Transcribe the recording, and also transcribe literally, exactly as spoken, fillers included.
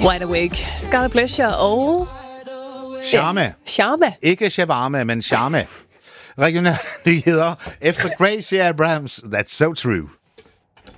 Wide Awake, Scarlet Pleasure og... Charme. Charme. Ikke shawarma, men charme. Regionale nyheder efter Gracie Abrams. That's so true.